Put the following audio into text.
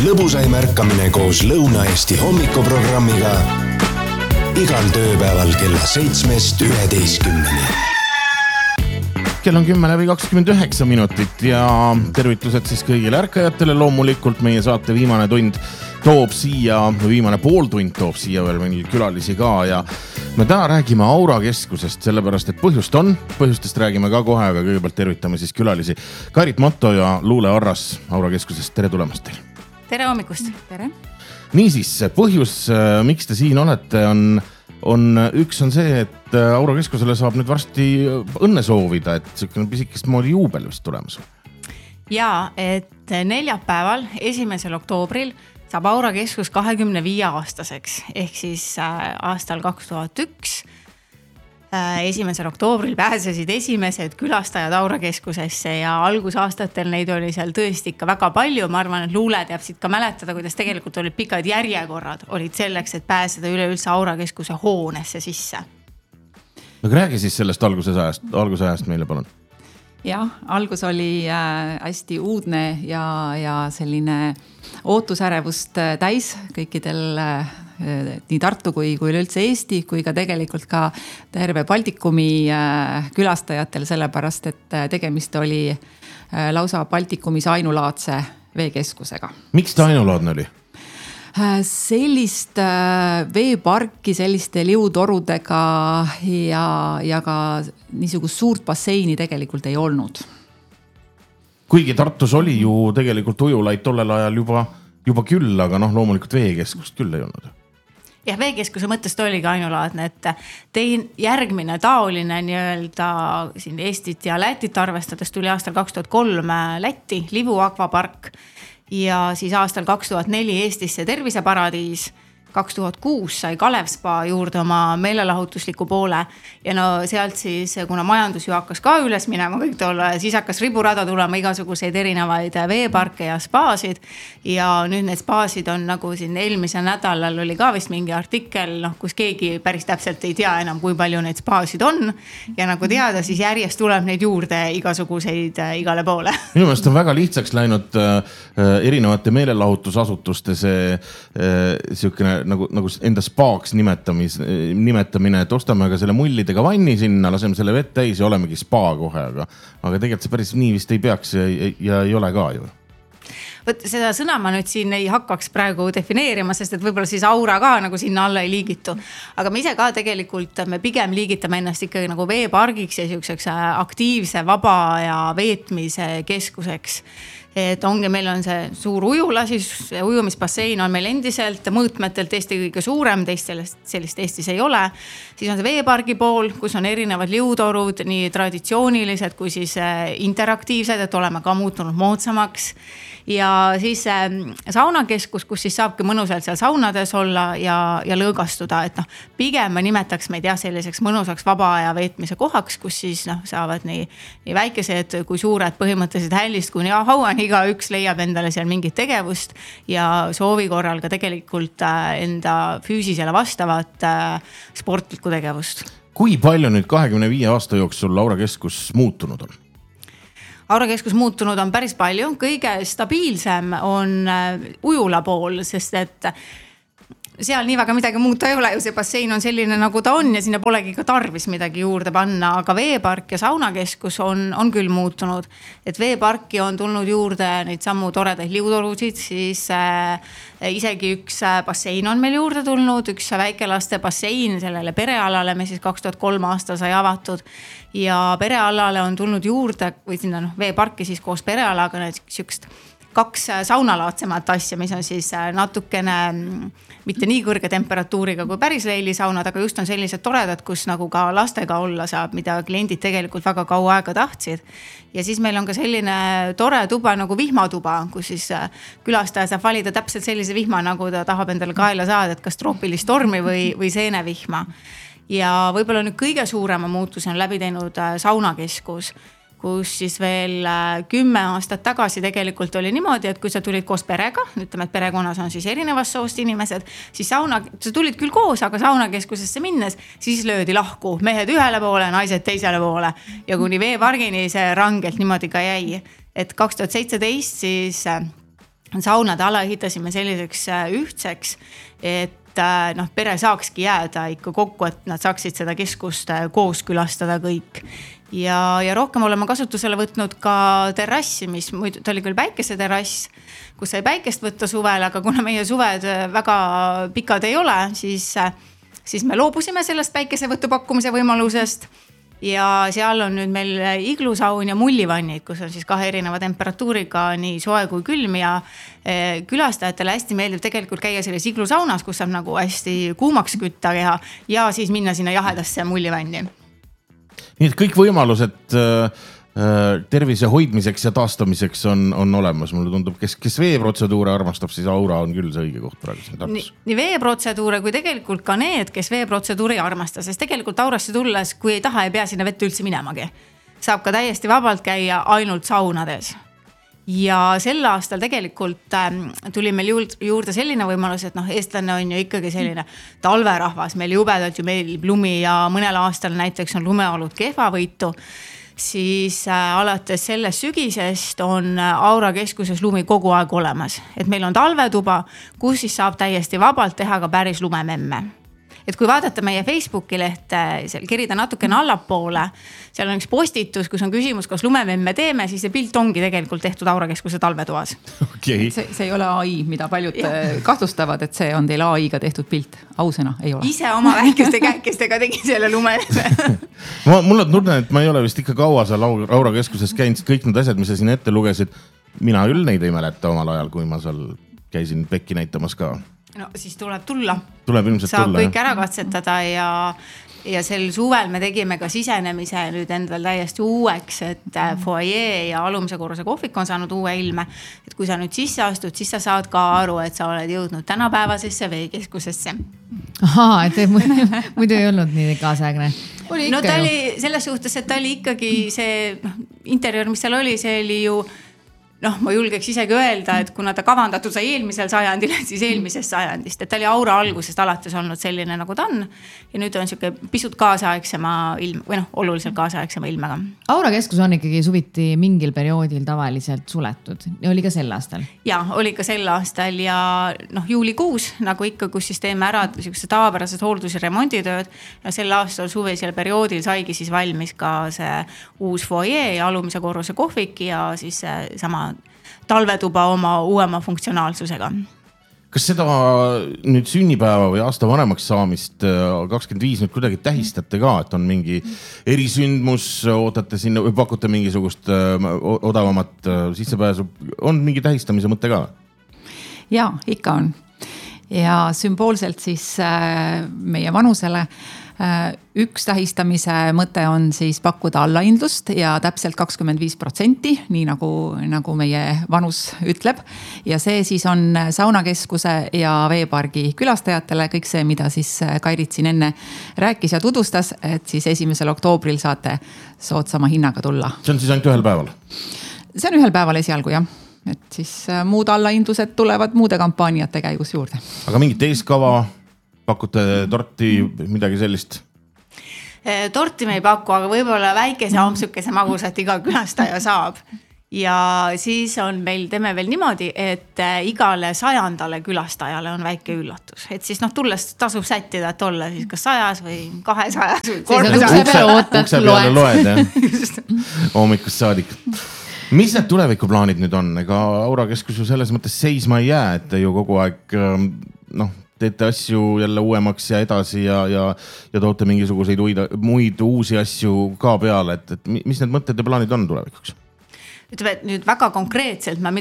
lõbusaim ärkamine koos Lõuna-Eesti hommikuprogrammiga igal tööpäeval kella 7-11. Kell on 10:29 ja tervitused siis kõigile ärkajatele. Loomulikult meie saate viimane tund toob siia, viimane pool tund toob siia veel meil külalisi ka ja me täna räägime Aura keskusest, sellepärast et põhjustest räägime ka kohe, aga kõigepealt tervitame siis külalisi Kairit Matto ja Luule Arras Aura keskusest. Tere tulemast teile. Tere hommikust. Tere. Niisiis, põhjus, miks te siin olete, üks on see, et Aura keskusele saab nüüd varsti õnne soovida, et selline pisikest moodi juubel vist tulemas. Jaa, et neljapäeval 1. oktoobril saab Aura keskus 25 aastaseks, ehk siis aastal 2001. 1. oktoobril pääsesid esimesed külastajad Aura keskusesse ja algusaastatel neid oli seal tõesti ikka väga palju. Ma arvan, et Luule teab siit ka mäletada, kuidas tegelikult olid pikad järjekorrad olid selleks, et pääseda üleüldse Aura keskuse hoonesse sisse. Aga räägi siis sellest algusajast meile, palun. Jah, algus oli hästi uudne ja selline ootusärevust täis kõikidel nii Tartu kui üleüldse Eesti, kui ka tegelikult ka terve Baltikumi külastajatel, sellepärast, et tegemist oli lausa Baltikumis ainulaadse veekeskusega. Miks ta ainulaadne oli? Sellist veeparki selliste liutorudega ja ka niisugust suurt basseini tegelikult ei olnud. Kuigi Tartus oli ju tegelikult ujulaid tollel ajal juba küll, aga loomulikult veekeskust küll ei olnud. Jah, veekeskuse mõttest oli ka ainulaadne, et järgmine taoline nii-öelda siin Eestit ja Lätit arvestades tuli aastal 2003 Lätti Livu akvapark ja siis aastal 2004 Eestisse Terviseparadiis. 2006 sai Kalev Spa juurde oma meelelahutusliku poole ja sealt siis, kuna majandus ju hakkas ka üles minema kõik tolle, siis hakkas riburada tulema igasuguseid erinevaid veeparke ja spaasid ja nüüd need spaasid on nagu siin eelmisel nädalal oli ka vist mingi artikkel, kus keegi päris täpselt ei tea enam, kui palju neid spaasid on ja nagu teada, siis järjest tuleb neid juurde igasuguseid igale poole. Minu meelest on väga lihtsaks läinud erinevate meelelahutusasutuste see nagu enda spaaks nimetamine, et ostame aga selle mullidega vanni sinna, laseme selle vett täis ja olemegi spa kohe, aga tegelikult see päris nii vist ei peaks ja ei ole ka ju. Võt, seda sõna ma nüüd siin ei hakkaks praegu defineerima, sest et võib-olla siis Aura ka nagu sinna alla ei liigitu. Aga me ise ka tegelikult me pigem liigitame ennast ikkagi nagu veepargiks ja selliseks aktiivse vaba ja veetmise keskuseks. Et ongi, meil on see suur ujula, siis ujumisbassein on meil endiselt mõõtmetelt Eesti kõige suurem, teist sellist Eestis ei ole. Siis on see veepargi pool, kus on erinevad liutorud, nii traditsioonilised kui siis interaktiivsed, et oleme ka muutunud moodsamaks. Ja siis saunakeskus, kus siis saabki mõnusalt seal saunades olla ja lõõgastuda, et pigem ma nimetaks meid selliseks mõnusaks vaba aja veetmise kohaks, kus siis saavad nii väikesed kui suured põhimõtteliselt hällist kuni hauani iga üks leiab endale seal mingit tegevust ja soovi korral ka tegelikult enda füüsisele vastavat sportlikku tegevust. Kui palju nüüd 25 aasta jooksul Aura keskus muutunud on? Aura keskus muutunud on päris palju. Kõige stabiilsem on ujula pool, sest et seal nii väga midagi muuta ei ole ju, see bassein on selline nagu ta on ja sinna polegi ka tarvis midagi juurde panna, aga veepark ja saunakeskus on küll muutunud, et veeparki on tulnud juurde neid sammu toredaid liutorusid, siis isegi üks bassein on meil juurde tulnud, üks väikelaste bassein sellele perealale me siis 2003 aasta sai avatud ja perealale on tulnud juurde või sinna veeparki siis koos perealaga need siukest 2 saunalaadsemat asja, mis on siis natukene mitte nii kõrge temperatuuriga kui päris leilisaunad, aga just on sellised toredad, kus nagu ka lastega olla saab, mida kliendid tegelikult väga kaua aega tahtsid. Ja siis meil on ka selline tore tuba nagu vihmatuba, kus siis külastaja saab valida täpselt sellise vihma, nagu ta tahab endale kaela saada, et kas troopilist tormi või seenevihma. Ja võib-olla nüüd kõige suurema muutuse on läbi teinud saunakeskus, kus siis veel 10 aastat tagasi tegelikult oli niimoodi, et kui sa tulid koos perega, ütleme, et perekonnas on siis erinevast soost inimesed, siis sa tulid küll koos, aga saunakeskusesse minnes, siis löödi lahku mehed ühele poole, naised teisele poole ja kuni veepargini see rangelt niimoodi ka jäi. Et 2017 siis saunade ala ehitasime selliseks ühtseks, et pere saakski jääda ikka kokku, et nad saaksid seda keskust koos külastada kõik. Ja rohkem oleme kasutusele võtnud ka terrassi, mis muidu, ta oli küll päikese terrass, kus sai päikest võtta suvel, aga kuna meie suved väga pikad ei ole, siis me loobusime sellest päikesevõttu pakkumise võimalusest. Ja seal on nüüd meil iglusaun ja mullivannid, kus on siis 2 erineva temperatuuriga nii soe kui külm ja külastajatele hästi meeldib tegelikult käia selles iglusaunas, kus saab nagu hästi kuumaks kütta ja siis minna sinna jahedasse mullivanni. Nii et kõik võimalused tervise hoidmiseks ja taastamiseks on olemas. Mulle tundub, kes veeprotseduure armastab, siis Aura on küll see õige koht praegu. Nii veeprotseduure kui tegelikult ka need, kes veeprotseduuri ei armasta, sest tegelikult Aurasse tulles, kui ei taha, ei pea sinna vette üldse minemagi. Saab ka täiesti vabalt käia ainult saunades. Ja sel aastal tegelikult tuli meil juurde selline võimalus, et eestlane on ju ikkagi selline talverahvas. Meil jubedalt ju meil lumi ja mõnel aastal näiteks on lumeolud kehvavõitu. Siis alates sellest sügisest on Aura keskuses lumi kogu aeg olemas. Et meil on talvetuba, kus siis saab täiesti vabalt teha ka päris lumememme. Et kui vaadata meie Facebooki lehte, seal kirida natukene allapoole, seal on üks postitus, kus on küsimus, kas lumememme teeme, siis see pilt ongi tegelikult tehtud Aura keskuse talvetuas. Okay. See ei ole AI, mida paljud kahtlustavad, et see on teil AI-ga tehtud pilt. Ausõna, ei ole. Ise oma väikeste käekestega tegi selle lumememme. Mul on tunne, et ma ei ole vist ikka kaua seal Aura keskuses käinud, kõik need asjad, mis sa siin ette lugesid. Mina küll neid ei mäleta omal ajal, kui ma seal käisin pekki näitamas ka. No siis tuleb tulla. Tuleb ilmselt saab tulla. Saab kõik ära katsetada ja sel suvel me tegime ka sisenemise nüüd endal täiesti uueks, et foyer ja alumise korruse kohvik on saanud uue ilme. Et kui sa nüüd sisse astud, siis sa saad ka aru, et sa oled jõudnud tänapäevasesse veekeskusesse. Ahaa, et muidu ei olnud nii kaasaegne. No ta oli selles suhtes, et ta oli ikkagi see interjöör, mis seal oli, see oli ju ma julgeks isegi öelda, et kuna ta kavandatud sai eelmisel sajandil, siis eelmisest sajandist, et ta oli Aura algusest alates olnud selline nagu ta on. Ja nüüd on siuke pisut kaasaegsema ilm, või oluliselt kaasaegsema ilmega. Aura keskus on ikkagi suviti mingil perioodil tavaliselt suletud. Oli ka sel aastal? Ja, oli ka sel aastal ja juulikuus, nagu ikka, kus siis teeme ära tavapärased hooldus- ja remonditööd. Ja sel aastal suvisel perioodil saigi siis valmis ka see uus foyer ja alumise korruse kohvik ja siis sama talvetuba oma uuema funktsionaalsusega. Kas seda nüüd sünnipäeva või aasta vanemaks saamist 25 nüüd kuidagi tähistate ka, et on mingi erisündmus, ootate sinna või pakute mingisugust odavamat sissepääsu? On mingi tähistamise mõte ka? Ja, ikka on. Ja sümboolselt siis meie vanusele üks tähistamise mõte on siis pakkuda allaindlust ja täpselt 25%, nii nagu meie vanus ütleb. Ja see siis on saunakeskuse ja veepargi külastajatele kõik see, mida siis Kairit siin enne rääkis ja tutvustas, et siis 1. oktoobril saate soodsama hinnaga tulla. See on siis ainult ühel päeval? See on ühel päeval esialgu, jah. Et siis muud allaindlused tulevad muude kampaaniate käigus juurde. Aga mingit eeskava? Pakute torti, midagi sellist? Torti me ei paku, aga võib-olla väikese ampsukese magusat iga külastaja saab. Ja siis teeme veel niimoodi, et igale 100. külastajale on väike üllatus. Et siis tulles tasub sättida, et olla siis kas 100 või 200 või 300. Ukse peale loed, jah? Hommikust saadik. Mis need tulevikuplaanid nüüd on? Ega Aura keskus ju selles mõttes seisma ei jää, et ju kogu aeg teete asju jälle uuemaks ja edasi ja toote mingisuguseid muid uusi asju ka peale, et mis need mõtted ja plaanid on tulevikuks? Ütleme, et nüüd väga konkreetselt